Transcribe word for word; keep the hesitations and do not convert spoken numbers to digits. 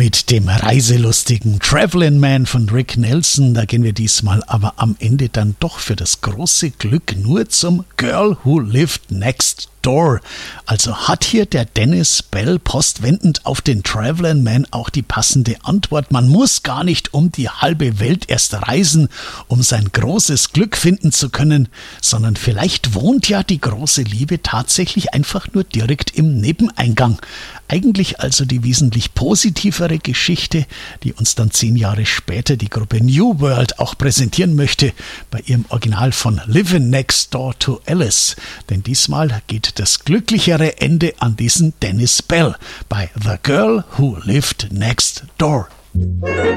mit dem reiselustigen Travelin' Man von Rick Nelson. Da gehen wir diesmal aber am Ende dann doch für das große Glück nur zum Girl Who Lived Next Door. Also hat hier der Dennis Bell postwendend auf den Travelin' Man auch die passende Antwort. Man muss gar nicht um die halbe Welt erst reisen, um sein großes Glück finden zu können, sondern vielleicht wohnt ja die große Liebe tatsächlich einfach nur direkt im Nebeneingang. Eigentlich also die wesentlich positivere Geschichte, die uns dann zehn Jahre später die Gruppe New World auch präsentieren möchte, bei ihrem Original von Livin' Next Door to Alice. Denn diesmal geht das glücklichere Ende an diesen Dennis Bell bei The Girl Who Lived Next Door.